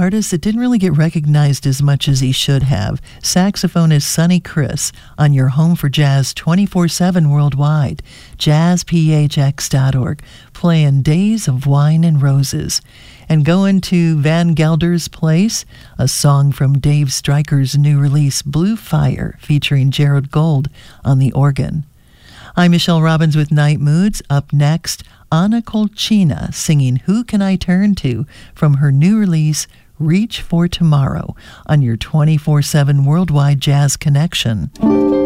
artist that didn't really get recognized as much as he should have. Saxophonist Sonny Criss on your home for jazz 24/7 worldwide. jazzphx.org, playing Days of Wine and Roses. And going to Van Gelder's Place, a song from Dave Stryker's new release, Blue Fire, featuring Gerald Gold on the organ. I'm Michelle Robbins with Night Moods. Up next, Anna Colchina singing Who Can I Turn To from her new release, Reach for Tomorrow, on your 24/7 worldwide jazz connection.